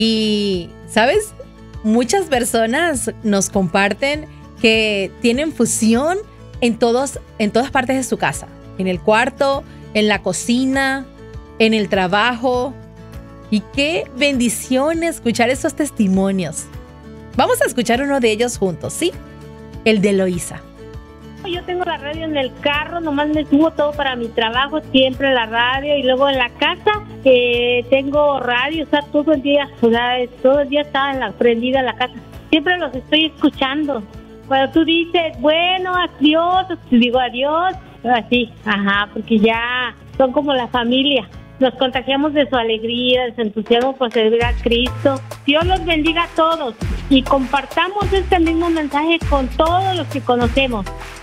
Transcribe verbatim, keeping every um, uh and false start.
Y, ¿sabes? Muchas personas nos comparten que tienen fusión en, todos, en todas partes de su casa. En el cuarto, en la cocina, en el trabajo. Y qué bendición escuchar esos testimonios. Vamos a escuchar uno de ellos juntos, ¿sí? El de Eloísa. Yo tengo la radio en el carro, nomás me subo todo para mi trabajo, siempre la radio, y luego en la casa eh, tengo radio, o sea, todo el día, o sea, todo el día está en la, prendida en la casa. Siempre los estoy escuchando. Cuando tú dices, bueno, adiós, digo adiós, así, ajá, porque ya son como la familia. Nos contagiamos de su alegría, de su entusiasmo por servir a Cristo. Dios los bendiga a todos y compartamos este mismo mensaje con todos los que conocemos.